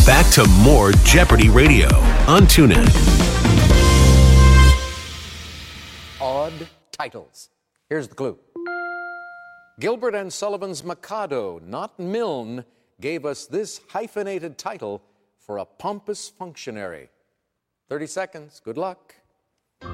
Back to more Jeopardy Radio on TuneIn. Odd titles. Here's the clue. Gilbert and Sullivan's Mikado, not Milne, gave us this hyphenated title for a pompous functionary. 30 seconds. Good luck.